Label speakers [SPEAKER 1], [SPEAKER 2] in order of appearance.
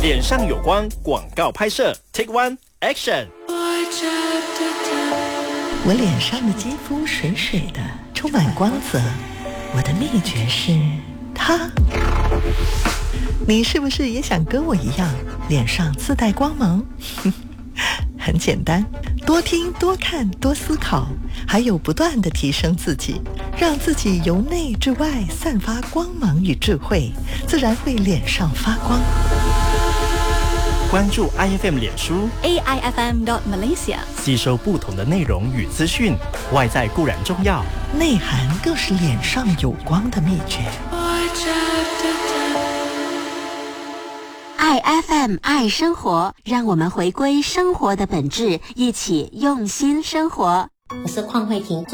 [SPEAKER 1] 脸上有光广告拍摄 Take One Action。
[SPEAKER 2] 我脸上的肌肤水水的，充满光泽。我的秘诀是它。你是不是也想跟我一样，脸上自带光芒？很简单，多听多看多思考，还有不断地提升自己，让自己由内至外散发光芒与智慧，自然会脸上发光。
[SPEAKER 1] 关注 IFM 脸书
[SPEAKER 3] AIFM.Malaysia，
[SPEAKER 1] 吸收不同的内容与资讯，外在固然重要，
[SPEAKER 2] 内涵更是脸上有光的秘诀。
[SPEAKER 4] 爱 FM 爱生活，让我们回归生活的本质，一起用心生活。
[SPEAKER 5] 我是邝慧婷。